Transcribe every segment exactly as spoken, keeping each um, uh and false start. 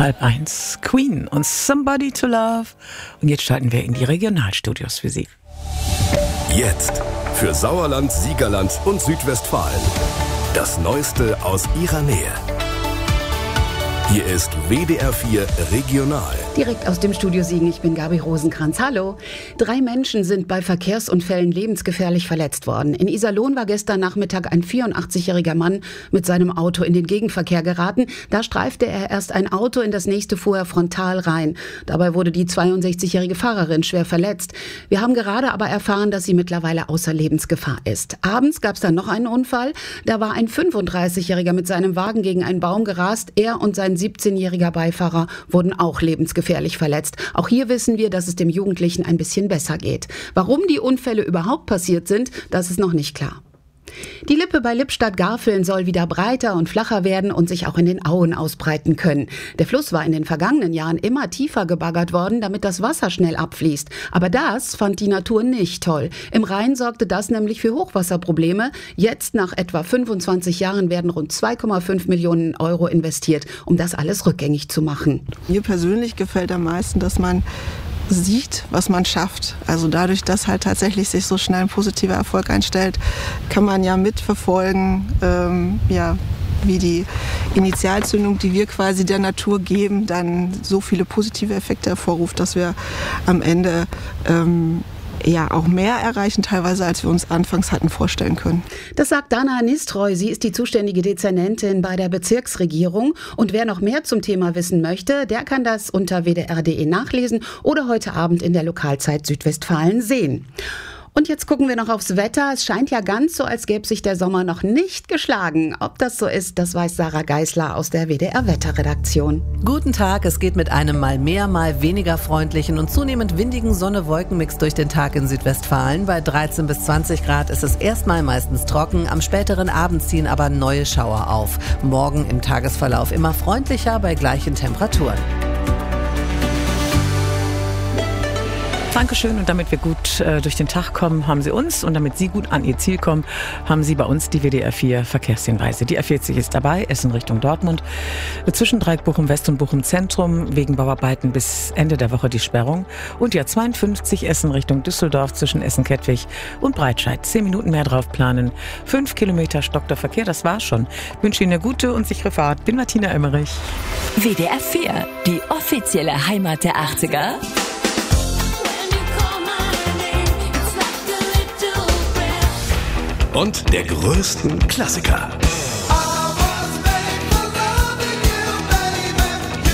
Halb eins, Queen und Somebody to Love. Und jetzt schalten wir in die Regionalstudios für Sie. Jetzt für Sauerland, Siegerland und Südwestfalen. Das Neueste aus Ihrer Nähe. Hier ist W D R vier Regional. Direkt aus dem Studio Siegen, ich bin Gabi Rosenkranz. Hallo. Drei Menschen sind bei Verkehrsunfällen lebensgefährlich verletzt worden. In Iserlohn war gestern Nachmittag ein vierundachtzigjähriger Mann mit seinem Auto in den Gegenverkehr geraten. Da streifte er erst ein Auto, in das nächste fuhr er frontal rein. Dabei wurde die zweiundsechzigjährige Fahrerin schwer verletzt. Wir haben gerade aber erfahren, dass sie mittlerweile außer Lebensgefahr ist. Abends gab es dann noch einen Unfall. Da war ein fünfunddreißigjähriger mit seinem Wagen gegen einen Baum gerast. Er und sein siebzehnjähriger Beifahrer wurden auch lebensgefährlich verletzt. Auch hier wissen wir, dass es dem Jugendlichen ein bisschen besser geht. Warum die Unfälle überhaupt passiert sind, das ist noch nicht klar. Die Lippe bei Lippstadt-Garfeln soll wieder breiter und flacher werden und sich auch in den Auen ausbreiten können. Der Fluss war in den vergangenen Jahren immer tiefer gebaggert worden, damit das Wasser schnell abfließt. Aber das fand die Natur nicht toll. Im Rhein sorgte das nämlich für Hochwasserprobleme. Jetzt, nach etwa fünfundzwanzig Jahren, werden rund zwei Komma fünf Millionen Euro investiert, um das alles rückgängig zu machen. Mir persönlich gefällt am meisten, dass man sieht, was man schafft. Also dadurch, dass halt tatsächlich sich so schnell ein positiver Erfolg einstellt, kann man ja mitverfolgen, ähm, ja, wie die Initialzündung, die wir quasi der Natur geben, dann so viele positive Effekte hervorruft, dass wir am Ende ähm, ja auch mehr erreichen teilweise, als wir uns anfangs hatten vorstellen können. Das sagt Dana Nistroy. Sie ist die zuständige Dezernentin bei der Bezirksregierung. Und wer noch mehr zum Thema wissen möchte, der kann das unter w d r punkt d e nachlesen oder heute Abend in der Lokalzeit Südwestfalen sehen. Und jetzt gucken wir noch aufs Wetter. Es scheint ja ganz so, als gäbe sich der Sommer noch nicht geschlagen. Ob das so ist, das weiß Sarah Geisler aus der W D R-Wetterredaktion. Guten Tag, es geht mit einem mal mehr, mal weniger freundlichen und zunehmend windigen Sonne-Wolken-Mix durch den Tag in Südwestfalen. Bei dreizehn bis zwanzig Grad ist es erstmal meistens trocken, am späteren Abend ziehen aber neue Schauer auf. Morgen im Tagesverlauf immer freundlicher bei gleichen Temperaturen. Dankeschön, und damit wir gut äh, durch den Tag kommen, haben Sie uns, und damit Sie gut an Ihr Ziel kommen, haben Sie bei uns die W D R vier Verkehrshinweise. Die R vierzig ist dabei, Essen Richtung Dortmund. Zwischen Dreieck Bochum West und Bochum Zentrum wegen Bauarbeiten bis Ende der Woche die Sperrung. Und die A zweiundfünfzig Essen Richtung Düsseldorf zwischen Essen-Kettwig und Breitscheid. Zehn Minuten mehr drauf planen. Fünf Kilometer stockter Verkehr, das war's schon. Ich wünsche Ihnen eine gute und sichere Fahrt. Bin Martina Emmerich. W D R vier, die offizielle Heimat der achtziger. Und der größten Klassiker.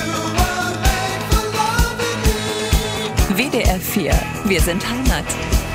W D R vier, wir sind Heimat.